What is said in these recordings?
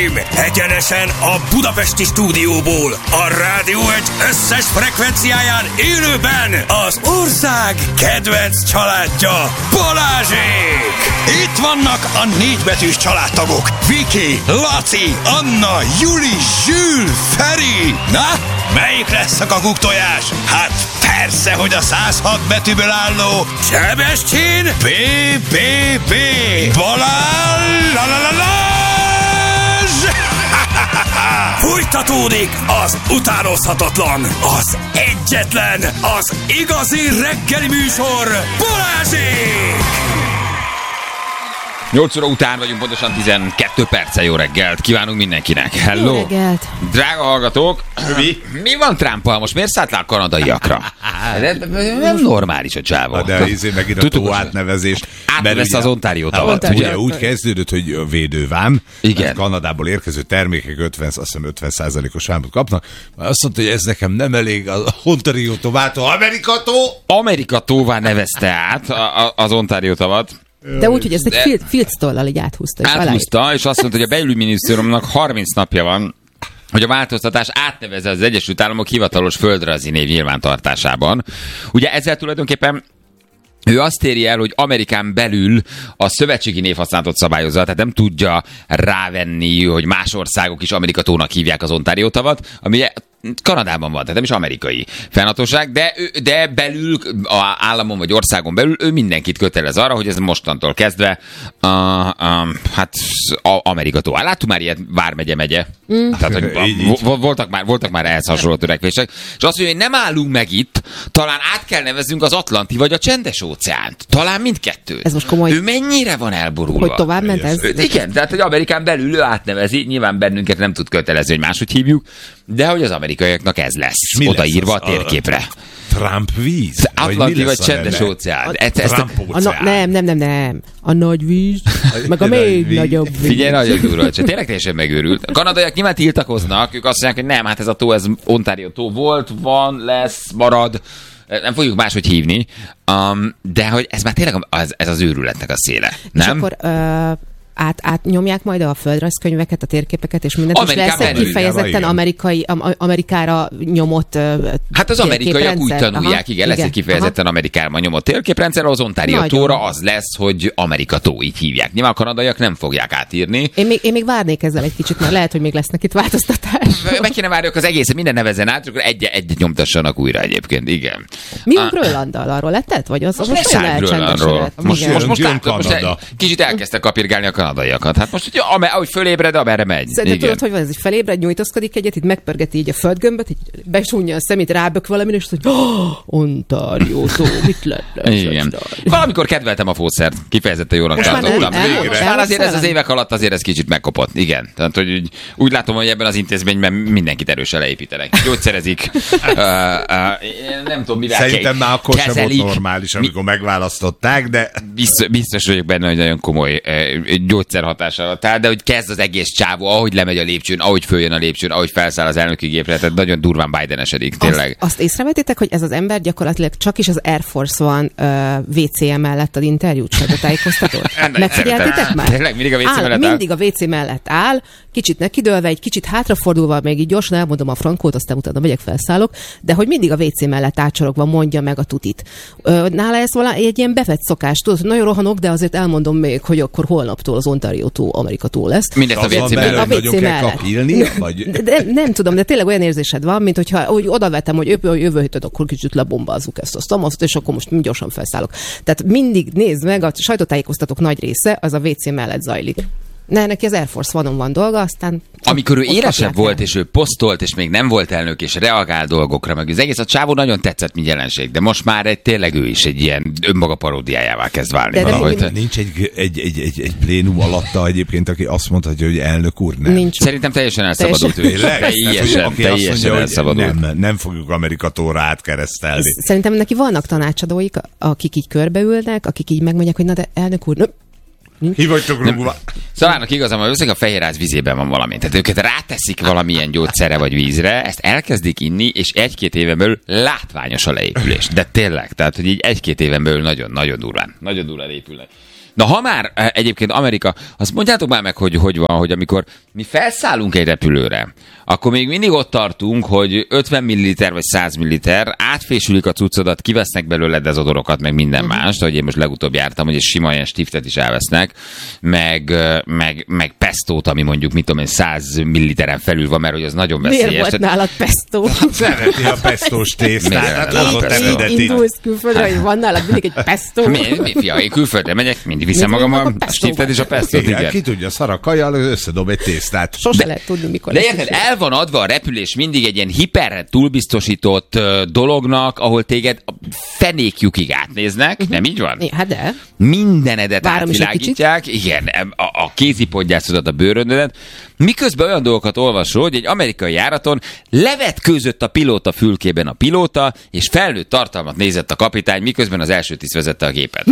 Uraim, egyenesen a budapesti stúdióból, a Rádió Egy összes frekvenciáján élőben az ország kedvenc családja, Balázsék! Itt vannak a 4 betűs családtagok, Viki, Laci, Anna, Juli, Zsül, Feri. Na, melyik lesz a kakuktojás? Hát persze, hogy a 106 betűből álló Sebestyén BBB Balázs! Fújtatódik az utánozhatatlan, az egyetlen, az igazi reggeli műsor, Balázsék! 8 óra után vagyunk, pontosan 12 perce. Jó reggelt kívánunk mindenkinek. Hello! Jó reggelt! Drága hallgatók, mi van Trumpal? Most miért szállt le a kanadaiakra? Nem normális a csávó. De megint a tó átnevezést. Átvesz az Ontario tavat. Ugye úgy kezdődött, hogy védővám. Igen. Kanadából érkező termékek 50%-os vámot kapnak. Azt mondta, hogy ez nekem nem elég, az Ontario tovától Amerika tóvá nevezte át az Ontario tavat. De úgy, hogy ezt egy filctollal így áthúzta. Áthúzta, és azt mondta, hogy a belügyminisztériumnak 30 napja van, hogy a változtatás átnevezze az Egyesült Államok hivatalos földrajzi név nyilvántartásában. Ugye ezzel tulajdonképpen ő azt éri el, hogy Amerikán belül a szövetségi névhasználatot szabályozza, tehát nem tudja rávenni, hogy más országok is Amerika tónak hívják az Ontario tavat, ami Kanadában van, tehát nem is amerikai fennhatóság, de belül, a államon vagy országon belül ő mindenkit kötelez arra, hogy ez mostantól kezdve Amerika tó. Láttuk már ilyet vármegye. Tehát, hogy voltak már ehhez hasonló törekvések. És azt mondja, hogy nem állunk meg itt, talán át kell nevezzünk az Atlanti vagy a Csendes óceánt. Talán mindkettőt. Ez most komoly. Ő mennyire van elborulva? Hogy tovább ment ez? Igen, tehát hogy Amerikán belül ő átnevezi, nyilván bennünket nem tud kötelezni, hogy máshogy hívjuk, de hogy az amerikaiaknak ez lesz odaírva a térképre. Trump víz? Atlanti vagy Csendes óceán. Nem. A nagy víz, meg a még nagyobb víz. Figyelj, nagyon durva, tényleg teljesen megőrült. A kanadaiak nyilván tiltakoznak, ők azt mondják, hogy nem, hát ez a tó, ez Ontario tó volt, van, lesz, marad. Nem fogjuk máshogy hívni, de hogy ez már tényleg ez az őrületnek a széle, nem? És akkor átnyomják majd a földrajzkönyveket, a térképeket és mindent, és lesz egy kifejezetten Amerikára nyomott hát az amerikaiak úgy tanulják, igen, lesz egy kifejezetten Amerikára nyomott térképrendszer, az Ontario tóra az lesz, hogy Amerika tó, így hívják. Nyilván a kanadaiak nem fogják átírni. Én még várnék ezzel egy kicsit, mert lehet, hogy még lesznek itt változtatások. Meg kéne várjuk az egész, minden nevezen át, akkor egy nyomtassanak újra egyébként, igen. Mi a Grönlanddal? Arról letett? Vagy az most Grönlandról. Most kicsit elkezdtek kapirgálni a kanadaiakat. Hát most, ahogy fölébred, amerre megy. Szerintem tudod, hogy van ez, hogy felébred, nyújtózkodik egyet, itt megpörgeti így a földgömböt, így besúnja a szemét, rábök valamire, és azt mondja, Ontario tó, mit lett? Igen. Valamikor kedveltem a fószert, kifejezetten jónak tartottam. Már azért ez az évek alatt azért ez kicsit megkopott. Igen. Tehát, hogy úgy látom, hogy ebben az intézményben mindenkit erősen leépítenek. Gyógyszerezik. Nem tudom, mivel szerintem már akkor sem volt normális, amikor megválasztották, de biztos vagyok benne, hogy nagyon komoly gyógyszerhatás alatt áll, de hogy kezd az egész csávó, ahogy lemegy a lépcsőn, ahogy följön a lépcsőn, ahogy felszáll az elnöki gépre, tehát nagyon durván Biden-esedik, tényleg. Azt észrevettétek, hogy ez az ember gyakorlatilag csak is az Air Force One WC mellett ad interjút, sajtótájékoztatót? Megfigyeltétek már? Tényleg mindig a WC mellett áll? Mindig a WC mellett áll, kicsit nekidőlve, egy kicsit hátrafordulva, még így gyorsan elmondom a frankót, aztán utána megyek, felszállok, de hogy mindig a WC mellett átsorogva mondja meg a tutit. Nála ez egy ilyen bevett szokás, tudod, nagyon rohanok, de azért elmondom még, hogy akkor holnaptól az Ontario tó, Amerika tó lesz. Mindezt a WC mellett. A WC mellett. Nem tudom, de tényleg olyan érzésed van, mint hogyha úgy odavetem, hogy jövő héten akkor kicsit lebombazzuk ezt a szamoszt, és akkor most gyorsan felszállok. Tehát mindig nézd meg, a sajtótájékoztatók nagy része az a WC mellett zajlik. Neki az Air Force One-on van dolga, aztán... Amikor ő élesebb volt, és ő posztolt, és még nem volt elnök, és reagál dolgokra, meg az egész a csávó nagyon tetszett, mint jelenség, de most már tényleg ő is egy ilyen önmaga paródiájával kezd válni. De nincs egy plénum alatta egyébként, aki azt mondhatja, hogy elnök úr, nem. Nincs. Szerintem teljesen elszabadult ő. Teljesen elszabadult. Nem fogjuk Amerika tóra átkeresztelni. Szerintem neki vannak tanácsadóik, akik így körbeülnek, akik így megmondják, hogy na de elnök úr, Ki vagytok rúgva? Szóval igazán, hogy a fehérház vízében van valami. Tehát őket ráteszik valamilyen gyógyszerre vagy vízre, ezt elkezdik inni, és 1-2 éven belül látványos a leépülés. De tényleg, tehát hogy így 1-2 éven belül nagyon durván épülnek. Na, ha már egyébként Amerika, azt mondjátok már meg, hogy van, hogy amikor mi felszállunk egy repülőre, akkor még mindig ott tartunk, hogy 50 ml vagy 100 ml, átfésülik a cuccodat, kivesznek belőle dezodorokat, meg minden mást, ahogy én most legutóbb jártam, hogy egy sima ilyen stiftet is elvesznek, meg pestót, ami mondjuk, mit tudom én, 100 ml-en felül van, mert hogy az nagyon veszélyes. Miért volt nálad pestó? Szereti a pestós tésztát. Indulsz külföldre, hogy van nálad mindig egy pestó. Mi fia, én külföldre megyek, mindig viszem magam a stiftet és a pestót, igen. Ki tudja, szar a kajjal, összedob egy tésztát. Sose lehet tudni, mikor. De érted, el van adva a repülés mindig egy ilyen hiper túlbiztosított dolognak, ahol téged fenékjukig átnéznek, nem így van? Hát de. Mindenedet átvilágítják, igen, a kézipodgyászodat, a bőröndödet, miközben olyan dolgokat olvasol, hogy egy amerikai járaton levetkőzött a pilóta fülkében a pilóta, és felnőtt tartalmat nézett a kapitány, miközben az első tiszt vezette a gépet.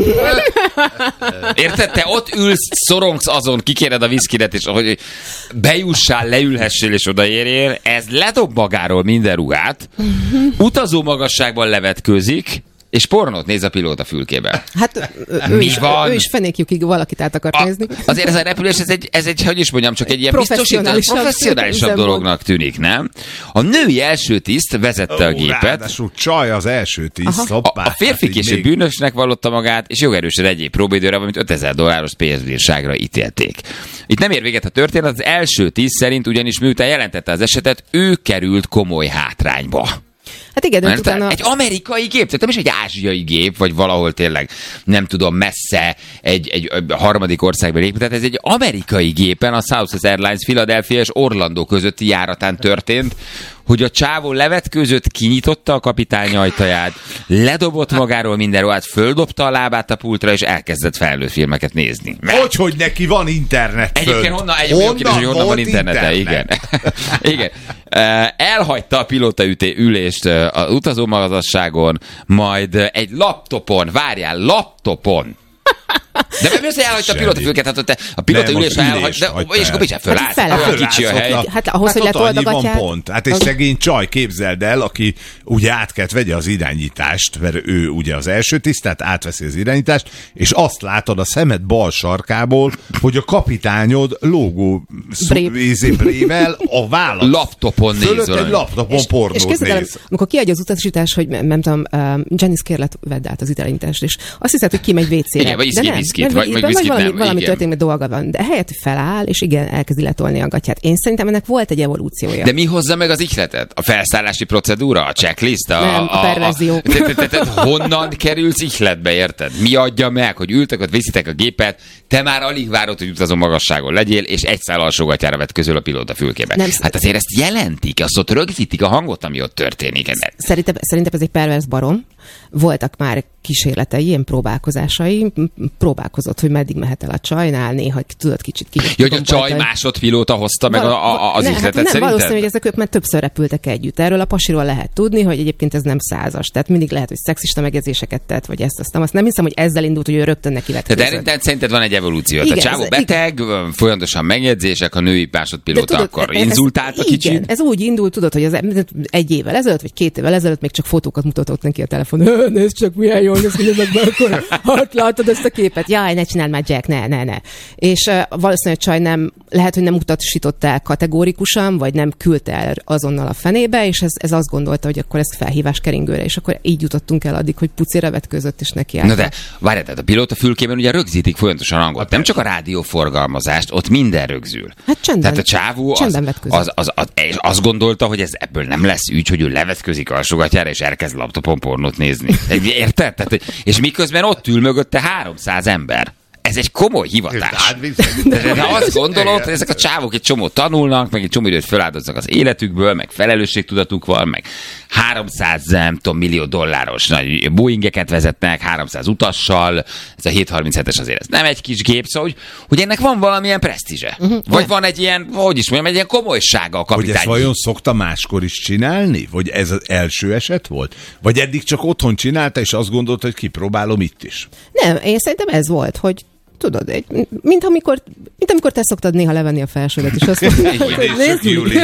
Érted? Te ott ülsz, szorongsz azon, kikéred a viszkidet, és hogy bejussál, leülhessél és odaérjél, ez ledob magáról minden ruhát, utazó magasságban levetkőzik, és pornót néz a pilóta fülkébe. Hát ő is fenékjükig valakit át akar nézni. Azért ez a repülés, ez egy, hogy is mondjam, csak egy ilyen professzionálisabb dolognak tűnik, nem? A női első tiszt vezette a gépet. Ráadásul csaj az első tiszt. A férfi később bűnösnek vallotta magát, és jogerősen egyéb próbaidőre, valamint $5000 pénzbírságra ítélték. Itt nem ér véget a történet, az első tiszt szerint ugyanis miután jelentette az esetet, ő került komoly hátrányba. Hát igen, utána... Egy amerikai gép, tehát nem is egy ázsiai gép, vagy valahol tényleg, nem tudom, messze egy harmadik országban lép, tehát ez egy amerikai gépen, a Southwest Airlines Philadelphia és Orlando közötti járatán történt, hogy a csávó levetkőzött, kinyitotta a kapitány ajtaját, ledobott magáról minden ruhát, földobta a lábát a pultra, és elkezdett felnőtt filmeket nézni. Hogy neki van internet fönt? Egyébként honnan van internete, igen. Igen. Elhagyta a pilóta ülést az utazómagasságon, majd egy laptopon, laptopon. De mi az, hogy elhagyta a pilótafülket? Hát a pilótaülés elhagyta, és akkor mit felállt? Kicsi a hely. Hát ahhoz, hogy letold a gatyát. Pont. Hát egy szegény csaj, képzeld el, aki ugye át kellett vegye az irányítást, mert ő ugye az első tiszt, tehát átveszi az irányítást, és azt látod a szemed bal sarkából, hogy a kapitányod logó brével a vállat. Laptopon nézve. Egy laptopon pornót néz. Amikor kiadja az utasítás, hogy nem tudom, Janice, kérlek, vedd át az irányítást, és azt hiszed, hogy kimegy WC-re. Valami történik, dolga van. De helyett, hogy feláll, és igen, elkezdi letolni a gatyát. Én szerintem ennek volt egy evolúciója. De mi hozza meg az ihletet? A felszállási procedúra? A checklist? A perverzió. Honnan kerülsz ihletbe, érted? Mi adja meg, hogy ültek, ott viszitek a gépet, te már alig várod, hogy utazó magasságon legyél, és egy szál alsógatyára vett közül a pilóta fülkébe. Hát azért ezt jelentik, azt ott rögzítik a hangot, ami ott történik. Szerintem ez egy pervers barom. Voltak már kísérletei, ilyen próbálkozásai, próbálkozott, hogy meddig mehet el a csajnál, néha tudod kicsit ki. Jó, hogy a csaj másodpilóta hozta meg az ihletet szerinted? Nem, valószínű, hogy ezek ők már többször repültek együtt. Erről a pasiról lehet tudni, hogy egyébként ez nem 100-as. Tehát mindig lehet, hogy szexista megjegyzéseket tett, vagy ezt aztán. Azt nem hiszem, hogy ezzel indult, hogy ő rögtön neki vetközött. Tehát szerinted van egy evolúció. Igen, a csávó beteg, folyamatosan megjegyzések, a női másodpilóta akkor inzultált a kicsit. Igen, ez úgy indult, tudod, hogy az egy évvel ezelőtt, vagy 2 évvel ezelőtt még csak fotókat mutatott neki a telefon. Nézd csak, milyen jól néz ki, be akkor. Hát látod ezt a képet? Jaj, ne csináld már, Jack, ne. És valószínűleg a csaj nem, lehet, hogy nem utasította el kategórikusan, vagy nem küldte el azonnal a fenébe, és ez azt gondolta, hogy akkor ez felhívás keringőre, és akkor így jutottunk el addig, hogy pucira vetközött, és neki állt. Na de, várjál, tehát a pilóta fülkében ugye rögzítik folyamatosan hangot. Nem csak a rádióforgalmazást, ott minden rögzül. Hát csendben. Tehát a csávó azt gondolta, hogy ez ebből nem lesz ügy, hogy ő levetközik alsógatyára, és elkezd laptopon pornót nézni. Érted? És miközben ott ül mögötte 300 ember. Ez egy komoly hivatás. De azt gondolod, hogy ezek a csávok egy csomó tanulnak, meg egy csomó időt feláldoznak az életükből, meg felelősségtudatuk van, meg 300 millió dolláros nagy Boeingeket vezetnek, 300 utassal, ez a 737-es azért ez nem egy kis gép, szóval, hogy ennek van valamilyen presztízse. Vagy van egy ilyen, hogy is mondjam, egy ilyen komolysága a kapitány. Hogy ezt vajon szokta máskor is csinálni? Vagy ez az első eset volt? Vagy eddig csak otthon csinálta, és azt gondolta, hogy kipróbálom itt is? Nem, én szerintem ez volt, hogy tudod, mint amikor te szoktad néha levenni a felsődet, és azt mondod, hogy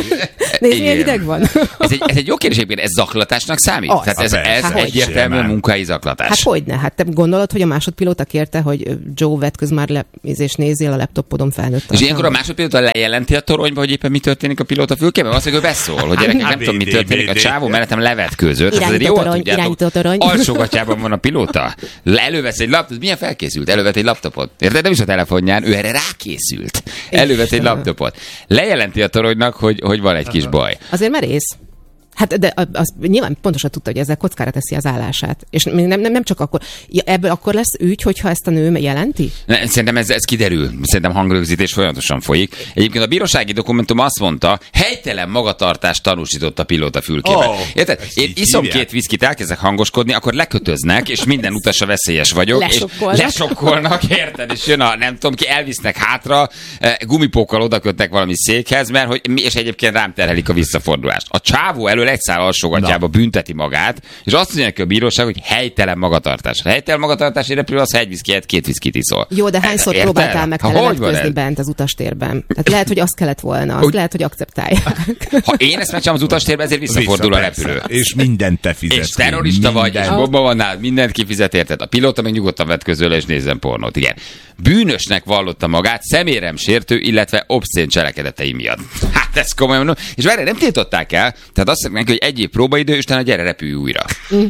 Nézd, milyen hideg van. Ez egy jó kérdés, ez zaklatásnak számít? Az. Tehát ez Hát egyértelműen munkahelyi zaklatás. Hát hogyne? Hát te gondolod, hogy a másodpilóta kérte, hogy Joe, vetközz már és nézzél a laptopodon felnőtt. És ilyenkor a másodpilóta lejelenti a toronyba, hogy éppen mi történik a pilóta fülkében? Azt mondja, hogy beszól, hogy gyerekek, nem tudom, mi történik. A csávó mellettem levetkőzött. Irányító torony. Alsógatyában van a pilóta. Elővesz egy laptopot. Milyen felkészült? Elővett egy laptopot. Érted? Nem is a telefonján, ő erre rákészült. Elővett egy laptopot. Lejelenti a toronynak, hogy van egy kis baj. Azért merész. Hát de az nyilván pontosan tudta, hogy ezzel kockára teszi az állását. És nem csak akkor. Ja, ebből akkor lesz ügy, hogyha ezt a nő jelenti? Szerintem ez kiderül. Szerintem hangrögzítés folyamatosan folyik. Egyébként a bírósági dokumentum azt mondta, helytelen magatartást tanúsított a pilóta fülkében. Érted? Én iszom 2 viszkit, elkezdek hangoskodni, akkor lekötöznek, és minden utasra veszélyes vagyok. Lesokkolnak, érted? És jön a nem tudom ki, elvisznek hátra, gumipókkal odakötnek valami székhez, és egyébként rám terhelik a visszafordulást. A csávó elől egy szál alsógatyába bünteti magát, és azt mondja neki a bíróság, hogy helytelen magatartás. A helytelen magatartás repülő az, ha egy viszki, 2 viszkit iszol. Jó, de hányszor próbáltál meg te levetközni bent az utastérben? Tehát lehet, hogy azt kellett volna, azt lehet, hogy akceptálják. Ha én ezt megcsinálom az utastérben, ezért visszafordul a repülő. És mindent te fizetsz. És terrorista vagy, és bomba van nálad, mindent kifizet, érted. A pilóta még nyugodtan vetközöl, és nézzen pornót. Igen. Bűnösnek vallotta magát szeméremsértő, illetve obszcén cselekedetei miatt. Hát ez komolyan mondom. És várj, nem tiltották el, tehát azt mondják, hogy 1 év próbaidő, és utána gyere, repülj újra.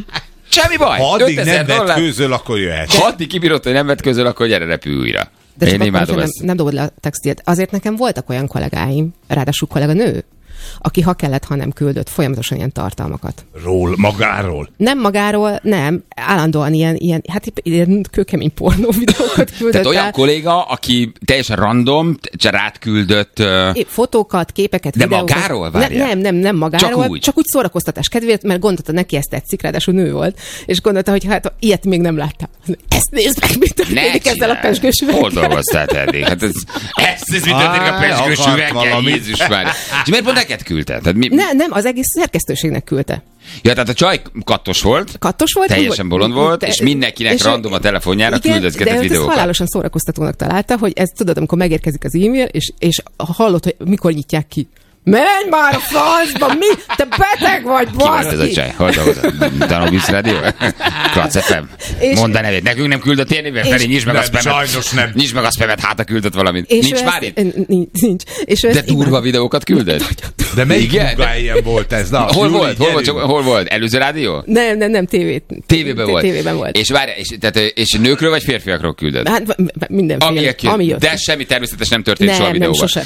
Semmi baj. Ha addig nem vetkőzöl, akkor jöhet. Ha addig kibírod, hogy nem vetközöl, akkor gyere, repülj újra. De én imádom ezt. Nem dobod le a textilt. Azért nekem voltak olyan kollégáim, ráadásul kolléganő, aki ha kellett, ha nem küldött folyamatosan ilyen tartalmakat. Magáról? Nem magáról, nem. Állandóan ilyen kőkemény pornó videókat küldött. Tehát olyan kolléga, aki teljesen random, rád küldött... Fotókat, képeket, de videókat. Magáról? Várjál. Nem magáról. Csak úgy szórakoztatás kedvéért, mert gondolta, neki ezt tetszik, ráadásul nő volt, és gondolta, hogy hát ilyet még nem láttam. Ezt nézd meg, mit történik ezzel a pezsgős üveggel. Hol dolgoztál eddig? Hát ez mit történik a pezsgős üveggel? Jézus már. És miért pont neked küldte? Nem, az egész szerkesztőségnek küldte. Ja, tehát a csaj kattos volt, teljesen bolond volt, és mindenkinek random a telefonjára küldözgetett videókat. De halálosan szórakoztatónak találta, hogy ez tudod, amikor megérkezik az e-mail, és hallod, hogy mikor nyitják ki. Menj már a francba, mi? Te beteg vagy, baszki! Ki volt ez a csaj? Hol dolgozol? Danubius Rádió? Kratz FM? Mondd a nevét. Nekünk nem küldött ilyen néven, Feri, nyisd meg a spamet. Sajnos nem. Nyisd meg a spamet, hát a küldött valamit. Nincs már itt? Nincs. De durva videókat küldött? De melyik munkahelyen volt ez? Hol volt? Előző rádió? Nem, tévében volt. És nőkről vagy férfiakról küldött? Hát mindenféle. Ami jött. De semmi természetes nem történt soha a videóban. Nem, sosem.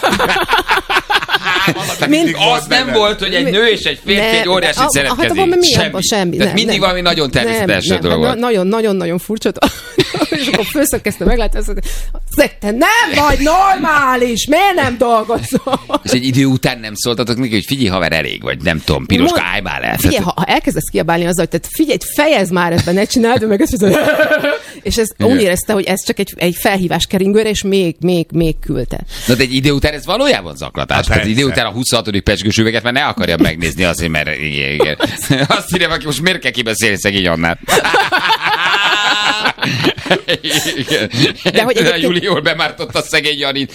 Az nem volt, hogy egy nő és egy férfi egy óriási szeretkezik. Semmi. Tehát mindig valami nagyon természetes dolog volt. Nagyon-nagyon furcsa. És akkor főszakkezte meglátni, azt mondta, te nem vagy normális, miért nem dolgozol? És egy idő után nem szóltatok neki, hogy figyelj, haver, elég vagy, nem tudom, piroska, állj már el. Figyelj, ha elkezdesz kiabálni azzal, hogy figyelj, fejezd már ebben, ne csináld, meg ezt és ez úgy érezte, hogy ez csak egy felhívás keringőre, és még küldte. Na de egy idő után ez valójában zaklatás. Tehát idő után a 26. pezsgős üveget már ne akarja megnézni azért, mert igen. Azt írja, aki most miért kell kibeszélni szegény Annát. De hogy egyébként... Júli jól bemártotta szegény Janit.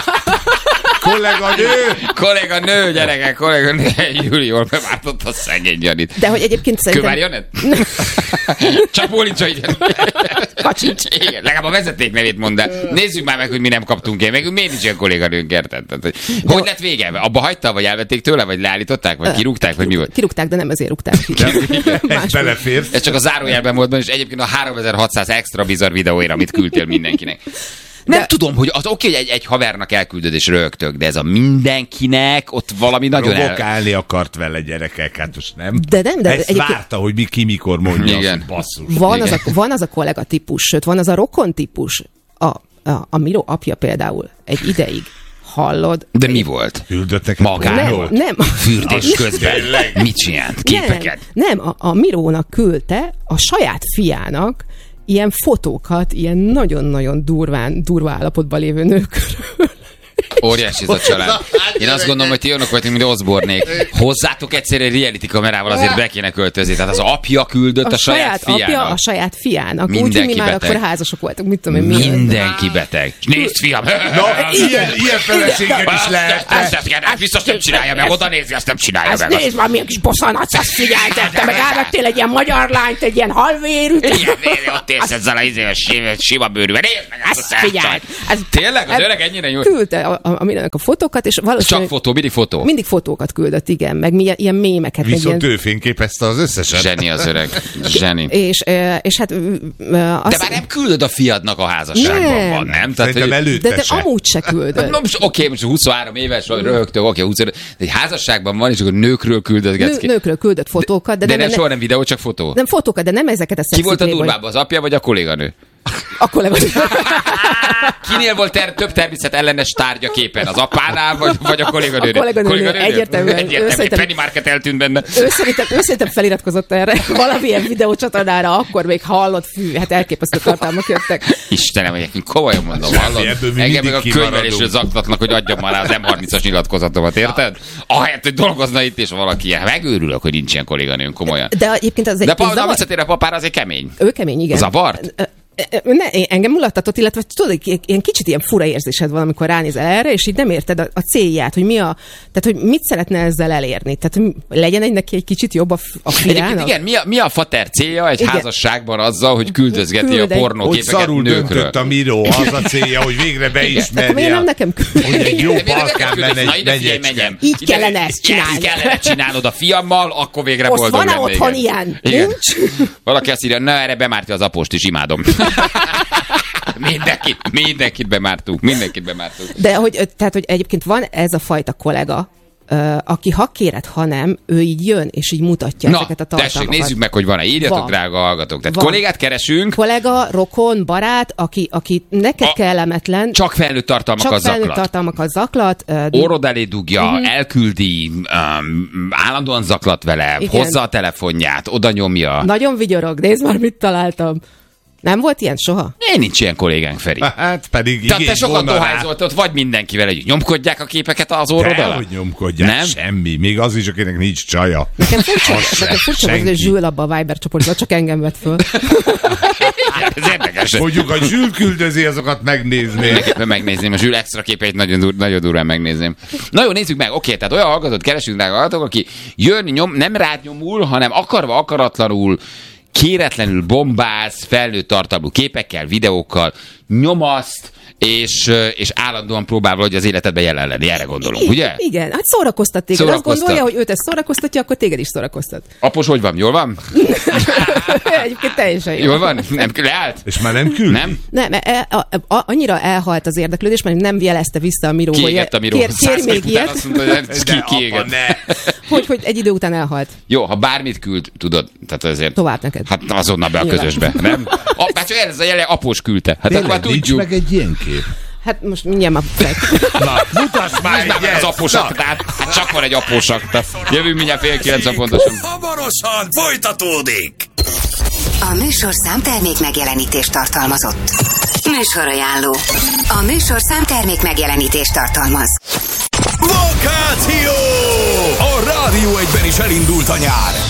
Kolléganő, gyerekek, kolléganő. Júli jól bemártotta szegény Janit. De hogy egyébként szerintem... Kövár Janett? Csak Bólincsa, igen. Kacsincs. Igen, legalább a vezeték nevét mondd el. Nézzük már meg, hogy mi nem kaptunk el. Meg miért nincs olyan kolléganőnk, érted? Hogy lett vége? Abba hagyta, vagy elvették tőle, vagy leállították, vagy kirúgták, vagy mi volt? Kirúgták, de nem ezért rúgták ki. Ez belefér. Ez csak a zárójelben volt, és egyébként a 3600 extra bizarr videóira, amit küldtél mindenkinek. Nem tudom, hogy az oké, hogy egy havernak elküldöd és rögtök, de ez a mindenkinek ott valami nagyon provokálni akart vele, gyerekek, hát most nem. De nem, de ezt várta, hogy ki mikor mondja, igen. Az, basszus. Van az a kollega típus, sőt, van az a rokon típus. A Miro apja például egy ideig. Hallod? De mi volt? Küldöttek magáról? Nem. Fürdés közben. Mit csinált? Képeket? Nem, a Mirónak küldte a saját fiának ilyen fotókat, ilyen nagyon-nagyon durva állapotban lévő nőkről. Óriási ez a család. Én azt gondolom, hogy ti olyanok vagytok, mint Osbornék. Hozzátok egyszer egy reality kamerával azért be kéne költözni. Tehát az apja küldött a saját fiának. Apja a saját fiának. Mindenki úgy, mi már beteg. akkor házasok voltunk. Mit tudom én, Mindenki beteg. Nézd, fiam! Ilyen feleséged is lehet. Ezt biztos nem csinálja meg. Oda nézi, azt nem csinálja meg. Nézd már, milyen kis bosszanatsz, azt figyeltette, meg elvettél egy ilyen magyar lányt, egy ilyen halvérűt. Igen, ott érsz ezzel a sima bőrűvel. Nézd meg ezt a Figyeld. Tényleg? Az öreg ennyire nyújt? Küldte a fotókat, és valószínűleg... Csak fotó, mindig fotó. Mindig fotókat küldött, igen, meg ilyen mémeket. Viszont ilyen... ő fényképezte az összeset. Zseni az öreg. Zseni. És hát... De már nem küldöd a fiadnak a házasságban van, nem? Szerintem előtte de se. amúgy se küldött. Oké, most 23 éves vagy, röhögtök, oké, 25, de egy házasságban van, és akkor nőkről küldözgetsz ki. Nőkről küldött fotókat, De nem soha nem videó, csak fotó. Nem fotókat, de nem ezeket a Ki volt a durvább, az apja vagy a kolléganő? A kolléganő. Kinél volt több természet ellenes tárgya képen? Az apánál, vagy a kolléganőnél? A kolléganőnél, egyértelműen. Penny Market eltűnt benne. Ő szerintem feliratkozott erre valamilyen videócsatornára, akkor még hallott, hát elképesztő tartalmak jöttek. Istenem, hogy komolyan mondom, hallod? Engem meg a könyvelésről zaklatnak, hogy adjam már az M30-as nyilatkozatomat, érted? Ahelyett, hogy dolgozna itt, és valaki ilyen. Megőrülök, hogy nincs ilyen kolléganőm, komolyan. De egyébként az egy... De visszatér a papára, azért kemény. Ő kemény, igen. Zavart? Engem mulattatott, illetve tudod, ilyen kicsit ilyen fura érzésed van, amikor ránézel erre, és így nem érted a célját, hogy tehát hogy mit szeretne ezzel elérni. Tehát, hogy legyen neki egy kicsit jobb a fiának. Igen, mi a fater célja egy házasságban azzal, hogy küldözgeti a pornóképeket szarul nőkről? döntött a Miró, az a célja, hogy végre beismerje. Miért nem nekem hogy egy jó balkán menjem. Így kellene ezt csinálni. Így kellene csinálnod a fiammal, akkor végre most boldog van-e lennék. otthon ilyen? Igen. Nincs? Valaki azt írja, na erre bemártja az apost is, imádom. Mindenkit bemártunk. De tehát, hogy egyébként van ez a fajta kollega, aki ha kéred, ha nem, ő így jön, és így mutatja ezeket a tartalmakat. Tessék, nézzük meg, hogy van-e. Írjatok, van. Drága hallgatók. Tehát kollégát keresünk. Kollega, rokon, barát, aki neked kellemetlen. Csak felnőtt tartalmakat zaklat. Orrod elé dugja, elküldi, állandóan zaklat vele, igen. Hozza a telefonját, oda nyomja. Nagyon vigyorog, nézd már, mit találtam. Nem volt ilyen soha? Én nincs ilyen kollégánk, Feri. Hát pedig te sokat dohányzoltad, vagy mindenkivel együtt. Nyomkodják a képeket az orrod alá? Hogy nyomkodják, nem? Semmi. Még az is, akinek nincs csaja. Nekem furcsa, hogy Zsül abba a Viber csoportban, csak engem vett föl. Ez érdekes. Mondjuk, a Zsül küldözi, azokat megnézném. A Zsül extra képeit nagyon durván megnézném. Na jó, nézzük meg. Oké, tehát olyan hallgatót keresünk, drága hallgatók, aki jön, nem rád nyomul, hanem akarva, akaratlanul kéretlenül bombáz, felnőtt tartalmú képekkel, videókkal, nyomaszt, és állandóan próbál valahogy az életedben jelen lenni. Erre gondolunk, ugye? Igen, hát szórakoztat téged. Azt gondolja, hogy őt ezt szórakoztatja, akkor téged is szórakoztat. Apos, hogy van? Jól van? Egyébként teljesen jól van? Nem leállt? És már nem küld? Nem, annyira elhalt az érdeklődés, mert nem jelezte vissza a Miró, kiégett a Miró. Kér még ilyet. Azt mondta, hogy kiégett. Hogy egy idő után elhalt. Jó, ha bármit küld, tudod, tehát azért... Tovább neked. Hát azonnal be a közösbe, nem? Hát csak ez a jele Apos küldte. Hát akkor már tudjuk. Meg egy ilyen kép. Hát most mindjárt már Na, mutass már egyet! Az apósaktát. Hát csak van egy apósakta. Jövünk mindjárt 8:30 pontosan. Hamarosan folytatódik! A műsorszám termék megjelenítést tartalmazott. Műsorajánló. A műsorszám termék megjelenítést tartalmaz. Vakáció! A Rádió 1-ben is elindult a nyár.